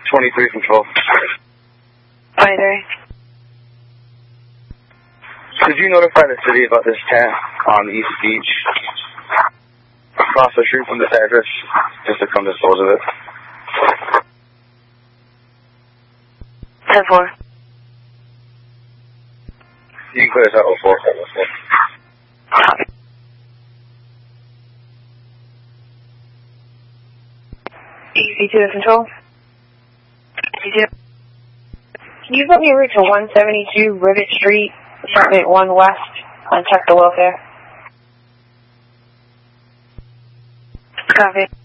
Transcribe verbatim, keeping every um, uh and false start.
twenty-three control. twenty-three. Could you notify the city about this cat on East Beach, across the street from this address, just to come dispose of it? ten four. You can clear us out oh four. Copy. Easy two to control. Easy two. Can you put me a route to one seventy-two Rivet Street, apartment one West, and check the welfare? Copy.